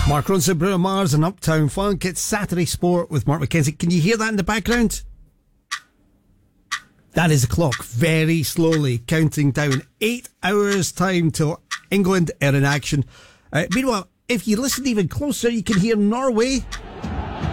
Mark Ronson, Bruno Mars and Uptown Funk. It's Saturday Sport with Mark McKenzie. Can you hear that in the background? That is the clock very slowly counting down. 8 hours time till England are in action. Meanwhile, if you listen even closer, you can hear Norway